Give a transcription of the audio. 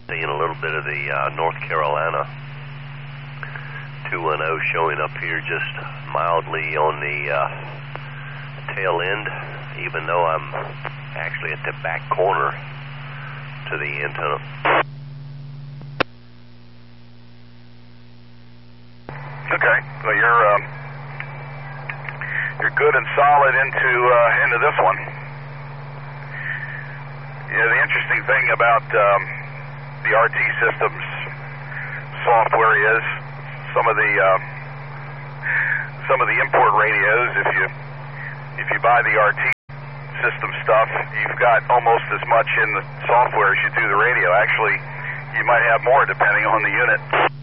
Seeing a little bit of the North Carolina 210 showing up here just mildly on the tail end, even though I'm actually at the back corner to the antenna. Okay, well you're good and solid into this one. You know, the interesting thing about the RT Systems software is some of the import radios. If you buy the RT system stuff, you've got almost as much in the software as you do the radio. Actually, you might have more depending on the unit.